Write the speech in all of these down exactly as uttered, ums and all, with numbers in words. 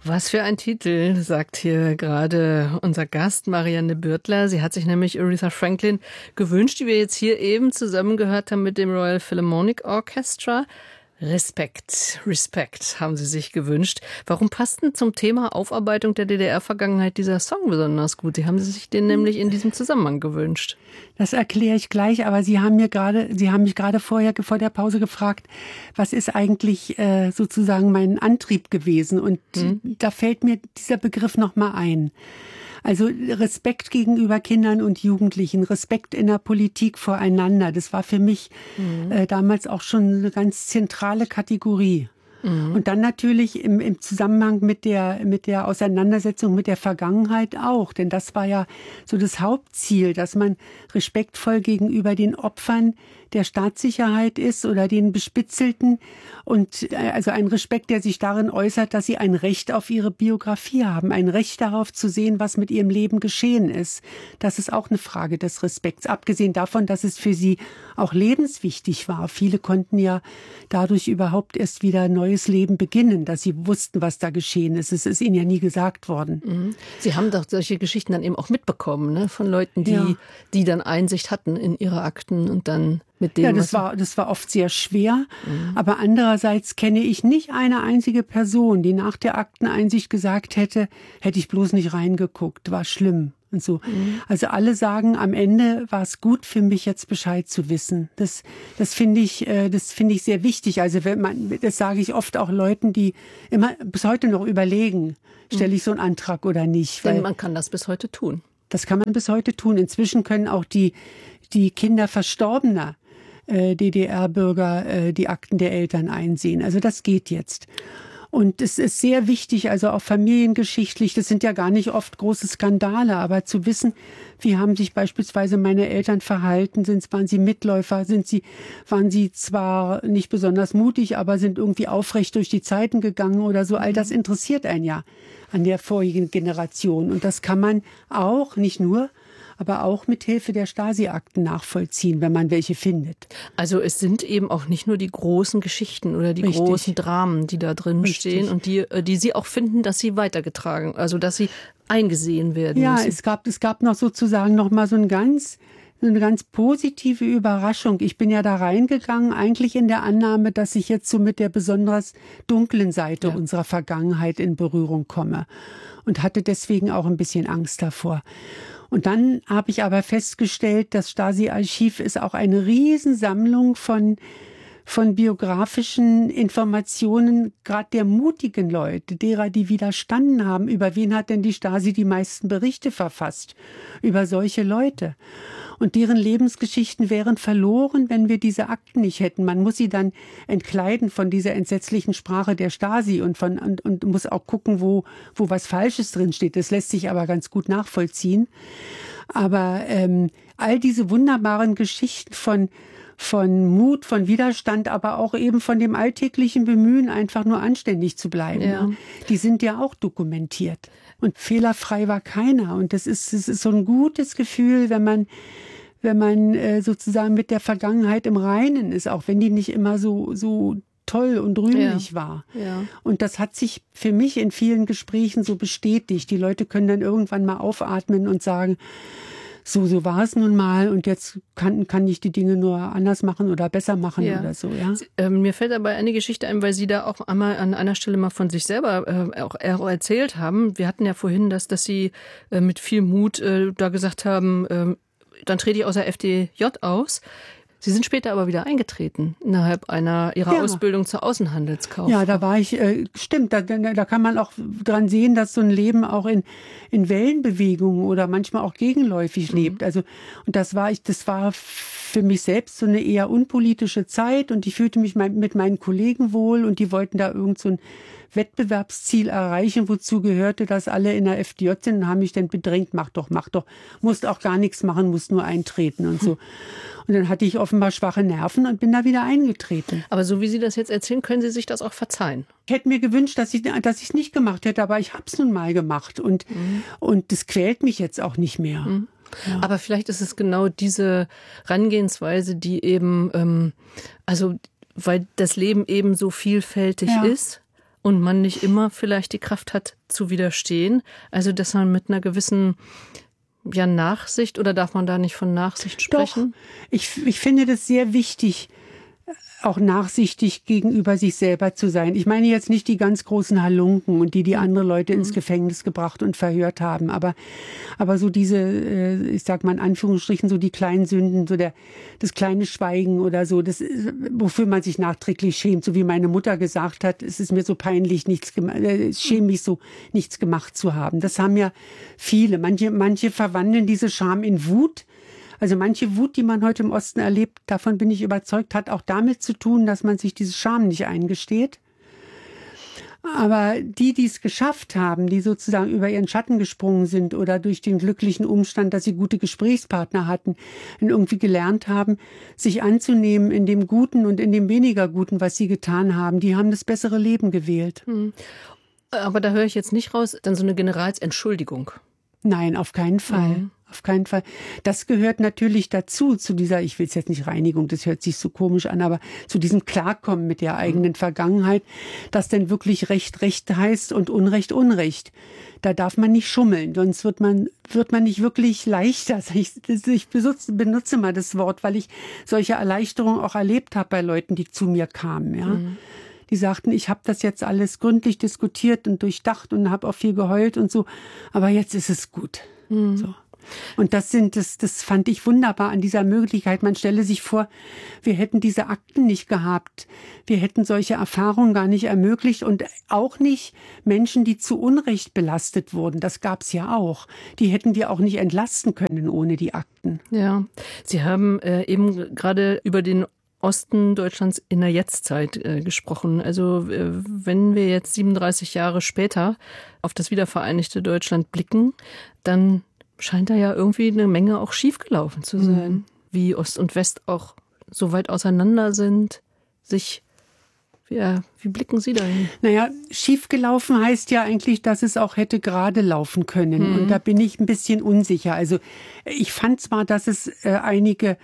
Was für ein Titel, sagt hier gerade unser Gast Marianne Bürtler. Sie hat sich nämlich Aretha Franklin gewünscht, die wir jetzt hier eben zusammen gehört haben mit dem Royal Philharmonic Orchestra. Respekt, Respekt haben Sie sich gewünscht. Warum passt denn zum Thema Aufarbeitung der D D R-Vergangenheit dieser Song besonders gut? Sie haben sich den nämlich in diesem Zusammenhang gewünscht. Das erkläre ich gleich, aber Sie haben mir gerade, Sie haben mich gerade vorher vor der Pause gefragt, was ist eigentlich äh, sozusagen mein Antrieb gewesen? Und hm. da fällt mir dieser Begriff nochmal ein. Also Respekt gegenüber Kindern und Jugendlichen, Respekt in der Politik voreinander, das war für mich mhm. äh, damals auch schon eine ganz zentrale Kategorie. Mhm. Und dann natürlich im, im Zusammenhang mit der, mit der Auseinandersetzung mit der Vergangenheit auch. Denn das war ja so das Hauptziel, dass man respektvoll gegenüber den Opfern der Staatssicherheit ist oder den Bespitzelten. Und also ein Respekt, der sich darin äußert, dass sie ein Recht auf ihre Biografie haben, ein Recht darauf zu sehen, was mit ihrem Leben geschehen ist. Das ist auch eine Frage des Respekts. Abgesehen davon, dass es für sie auch lebenswichtig war. Viele konnten ja dadurch überhaupt erst wieder ein neues Leben beginnen, dass sie wussten, was da geschehen ist. Es ist ihnen ja nie gesagt worden. Mhm. Sie haben doch solche Geschichten dann eben auch mitbekommen, ne? Von Leuten, die, ja. die dann Einsicht hatten in ihre Akten und dann mit dem, ja, das war, das war oft sehr schwer. Mhm. Aber andererseits kenne ich nicht eine einzige Person, die nach der Akteneinsicht gesagt hätte, hätte ich bloß nicht reingeguckt, war schlimm. Und so. Mhm. Also alle sagen, am Ende war es gut für mich, jetzt Bescheid zu wissen. Das, das finde ich, das finde ich sehr wichtig. Also wenn man, das sage ich oft auch Leuten, die immer bis heute noch überlegen, stelle ich so einen Antrag oder nicht. Denn man kann das bis heute tun. Das kann man bis heute tun. Inzwischen können auch die, die Kinder Verstorbener D D R-Bürger die Akten der Eltern einsehen. Also das geht jetzt. Und es ist sehr wichtig, also auch familiengeschichtlich, das sind ja gar nicht oft große Skandale, aber zu wissen, wie haben sich beispielsweise meine Eltern verhalten, sind, waren sie Mitläufer, sind sie, waren sie zwar nicht besonders mutig, aber sind irgendwie aufrecht durch die Zeiten gegangen oder so, all das interessiert einen ja an der vorigen Generation. Und das kann man auch, nicht nur, aber auch mit Hilfe der Stasi-Akten nachvollziehen, wenn man welche findet. Also es sind eben auch nicht nur die großen Geschichten oder die Richtig. großen Dramen, die da drin Richtig. stehen und die, die Sie auch finden, dass sie weitergetragen, also dass sie eingesehen werden ja, müssen. Ja, es gab, es gab noch sozusagen noch mal so ein ganz, so eine ganz positive Überraschung. Ich bin ja da reingegangen, eigentlich in der Annahme, dass ich jetzt so mit der besonders dunklen Seite ja. unserer Vergangenheit in Berührung komme und hatte deswegen auch ein bisschen Angst davor. Und dann habe ich aber festgestellt, das Stasi-Archiv ist auch eine Riesensammlung von, von biografischen Informationen, gerade der mutigen Leute, derer, die widerstanden haben. Über wen hat denn die Stasi die meisten Berichte verfasst? Über solche Leute. Und deren Lebensgeschichten wären verloren, wenn wir diese Akten nicht hätten. Man muss sie dann entkleiden von dieser entsetzlichen Sprache der Stasi und, von, und, und muss auch gucken, wo, wo was Falsches drinsteht. Das lässt sich aber ganz gut nachvollziehen. Aber ähm, all diese wunderbaren Geschichten von von Mut, von Widerstand, aber auch eben von dem alltäglichen Bemühen, einfach nur anständig zu bleiben. Ja. Ne? Die sind ja auch dokumentiert. Und fehlerfrei war keiner. Und das ist, das ist so ein gutes Gefühl, wenn man, wenn man äh, sozusagen mit der Vergangenheit im Reinen ist, auch wenn die nicht immer so, so toll und rühmlich ja. war. Ja. Und das hat sich für mich in vielen Gesprächen so bestätigt. Die Leute können dann irgendwann mal aufatmen und sagen, so, so war es nun mal und jetzt kann, kann ich die Dinge nur anders machen oder besser machen ja. oder so. Ja? Ähm, mir fällt dabei eine Geschichte ein, weil Sie da auch einmal an einer Stelle mal von sich selber äh, auch, auch erzählt haben. Wir hatten ja vorhin das, dass Sie äh, mit viel Mut äh, da gesagt haben, äh, dann trete ich aus der F D J aus. Sie sind später aber wieder eingetreten innerhalb einer Ihrer ja. Ausbildung zur Außenhandelskauffrau. Ja, da war ich, äh, stimmt, da, da, da kann man auch dran sehen, dass so ein Leben auch in, in Wellenbewegungen oder manchmal auch gegenläufig mhm. lebt. Also, und das war ich, das war für mich selbst so eine eher unpolitische Zeit und ich fühlte mich mein, mit meinen Kollegen wohl und die wollten da irgend so ein Wettbewerbsziel erreichen, wozu gehörte, dass alle in der F D J sind und haben mich dann bedrängt, mach doch, mach doch, musst auch gar nichts machen, musst nur eintreten und so. Und dann hatte ich offenbar schwache Nerven und bin da wieder eingetreten. Aber so wie Sie das jetzt erzählen, können Sie sich das auch verzeihen? Ich hätte mir gewünscht, dass ich dass ich es nicht gemacht hätte, aber ich habe es nun mal gemacht und mhm. und das quält mich jetzt auch nicht mehr. Mhm. Ja. Aber vielleicht ist es genau diese Herangehensweise, die eben, ähm, also weil das Leben eben so vielfältig ja. ist, und man nicht immer vielleicht die Kraft hat zu widerstehen. Also dass man mit einer gewissen ja, Nachsicht, oder darf man da nicht von Nachsicht sprechen? Doch, ich, ich finde das sehr wichtig, auch nachsichtig gegenüber sich selber zu sein. Ich meine jetzt nicht die ganz großen Halunken und die, die andere Leute ins Gefängnis gebracht und verhört haben, aber, aber so diese, ich sag mal in Anführungsstrichen, so die kleinen Sünden, so der, das kleine Schweigen oder so, das, wofür man sich nachträglich schämt, so wie meine Mutter gesagt hat, es ist mir so peinlich, nichts gemacht, ich schäme mich so, nichts gemacht zu haben. Das haben ja viele. Manche, manche verwandeln diese Scham in Wut. Also manche Wut, die man heute im Osten erlebt, davon bin ich überzeugt, hat auch damit zu tun, dass man sich diese Scham nicht eingesteht. Aber die, die es geschafft haben, die sozusagen über ihren Schatten gesprungen sind oder durch den glücklichen Umstand, dass sie gute Gesprächspartner hatten, und irgendwie gelernt haben, sich anzunehmen in dem Guten und in dem weniger Guten, was sie getan haben, die haben das bessere Leben gewählt. Aber da höre ich jetzt nicht raus, dann so eine Generalsentschuldigung. Nein, auf keinen Fall. Mhm. Auf keinen Fall. Das gehört natürlich dazu, zu dieser, ich will es jetzt nicht Reinigung, das hört sich so komisch an, aber zu diesem Klarkommen mit der eigenen Vergangenheit, dass denn wirklich Recht Recht heißt und Unrecht Unrecht. Da darf man nicht schummeln, sonst wird man, wird man nicht wirklich leichter. Ich, ich benutze, benutze mal das Wort, weil ich solche Erleichterungen auch erlebt habe bei Leuten, die zu mir kamen, ja. Mhm. Die sagten, ich habe das jetzt alles gründlich diskutiert und durchdacht und habe auch viel geheult und so, aber jetzt ist es gut. Mhm. So. Und das sind, das, das fand ich wunderbar an dieser Möglichkeit. Man stelle sich vor, wir hätten diese Akten nicht gehabt. Wir hätten solche Erfahrungen gar nicht ermöglicht und auch nicht Menschen, die zu Unrecht belastet wurden. Das gab es ja auch. Die hätten wir auch nicht entlasten können ohne die Akten. Ja, Sie haben äh, eben gerade über den Osten Deutschlands in der Jetztzeit äh, gesprochen. Also äh, wenn wir jetzt siebenunddreißig Jahre später auf das wiedervereinigte Deutschland blicken, dann scheint da ja irgendwie eine Menge auch schiefgelaufen zu sein. Mhm. Wie Ost und West auch so weit auseinander sind, sich, ja, wie blicken Sie dahin? Naja, schiefgelaufen heißt ja eigentlich, dass es auch hätte gerade laufen können. Mhm. Und da bin ich ein bisschen unsicher. Also ich fand zwar, dass es äh, einige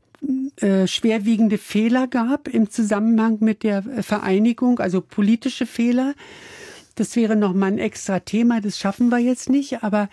äh, schwerwiegende Fehler gab im Zusammenhang mit der Vereinigung, also politische Fehler. Das wäre nochmal ein extra Thema, das schaffen wir jetzt nicht, aber,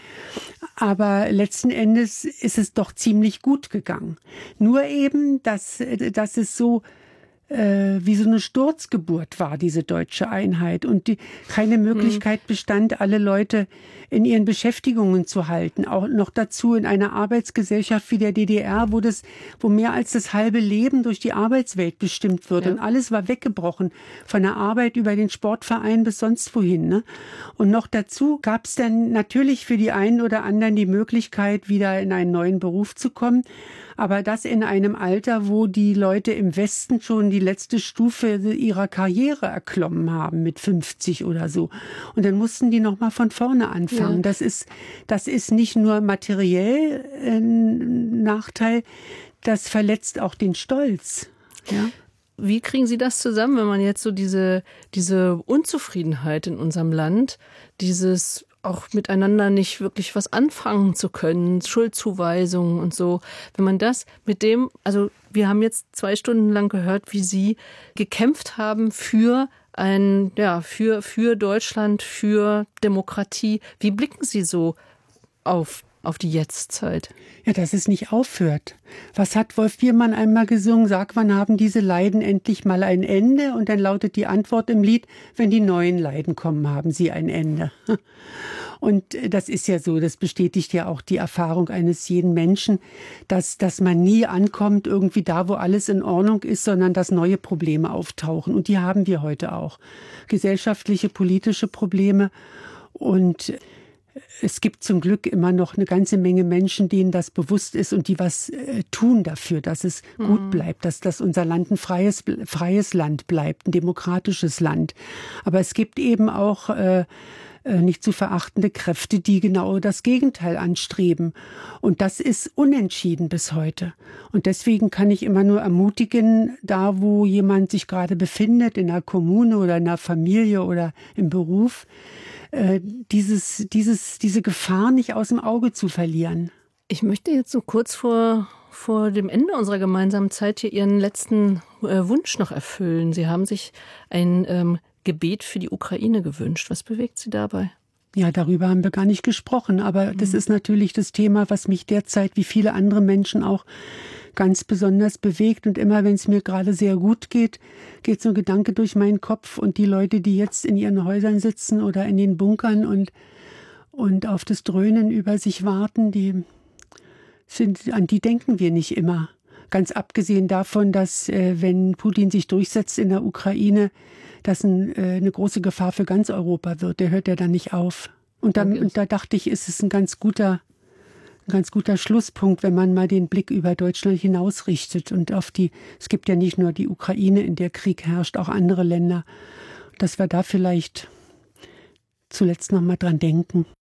aber letzten Endes ist es doch ziemlich gut gegangen. Nur eben, dass, dass es so äh, wie so eine Sturzgeburt war, diese deutsche Einheit, und die, keine Möglichkeit bestand, alle Leute in ihren Beschäftigungen zu halten. Auch noch dazu in einer Arbeitsgesellschaft wie der D D R, wo das, wo mehr als das halbe Leben durch die Arbeitswelt bestimmt wird. Ja. Und alles war weggebrochen. Von der Arbeit über den Sportverein bis sonst wohin, ne? Und noch dazu gab es dann natürlich für die einen oder anderen die Möglichkeit, wieder in einen neuen Beruf zu kommen. Aber das in einem Alter, wo die Leute im Westen schon die letzte Stufe ihrer Karriere erklommen haben, mit fünfzig oder so. Und dann mussten die noch mal von vorne anfangen. Ja. Das ist, das ist nicht nur materiell ein Nachteil, das verletzt auch den Stolz. Ja. Wie kriegen Sie das zusammen, wenn man jetzt so diese, diese Unzufriedenheit in unserem Land, dieses auch miteinander nicht wirklich was anfangen zu können, Schuldzuweisungen und so. Wenn man das mit dem, also wir haben jetzt zwei Stunden lang gehört, wie Sie gekämpft haben für ein, ja, für, für Deutschland, für Demokratie. Wie blicken Sie so auf, auf die Jetztzeit? Ja, dass es nicht aufhört. Was hat Wolf Biermann einmal gesungen? Sag, wann haben diese Leiden endlich mal ein Ende? Und dann lautet die Antwort im Lied, wenn die neuen Leiden kommen, haben sie ein Ende. Und das ist ja so, das bestätigt ja auch die Erfahrung eines jeden Menschen, dass, dass man nie ankommt irgendwie da, wo alles in Ordnung ist, sondern dass neue Probleme auftauchen. Und die haben wir heute auch. Gesellschaftliche, politische Probleme. Und es gibt zum Glück immer noch eine ganze Menge Menschen, denen das bewusst ist und die was äh, tun dafür, dass es mhm. gut bleibt, dass, dass unser Land ein freies, freies Land bleibt, ein demokratisches Land. Aber es gibt eben auch äh, nicht zu verachtende Kräfte, die genau das Gegenteil anstreben. Und das ist unentschieden bis heute. Und deswegen kann ich immer nur ermutigen, da wo jemand sich gerade befindet, in einer Kommune oder in einer Familie oder im Beruf, äh, dieses, dieses, diese Gefahr nicht aus dem Auge zu verlieren. Ich möchte jetzt so kurz vor, vor dem Ende unserer gemeinsamen Zeit hier Ihren letzten äh, Wunsch noch erfüllen. Sie haben sich ein ähm, Gebet für die Ukraine gewünscht. Was bewegt Sie dabei? Ja, darüber haben wir gar nicht gesprochen, aber mhm. das ist natürlich das Thema, was mich derzeit, wie viele andere Menschen auch, ganz besonders bewegt. Und immer, wenn es mir gerade sehr gut geht, geht so ein Gedanke durch meinen Kopf. Und die Leute, die jetzt in ihren Häusern sitzen oder in den Bunkern und, und auf das Dröhnen über sich warten, die sind, an die denken wir nicht immer. Ganz abgesehen davon, dass äh, wenn Putin sich durchsetzt in der Ukraine, das ein, äh, eine große Gefahr für ganz Europa wird. Der hört ja dann nicht auf. Und, dann, okay. und da dachte ich, ist es ein ganz guter Ein ganz guter Schlusspunkt, wenn man mal den Blick über Deutschland hinaus richtet und auf die, es gibt ja nicht nur die Ukraine, in der Krieg herrscht, auch andere Länder, dass wir da vielleicht zuletzt noch mal dran denken.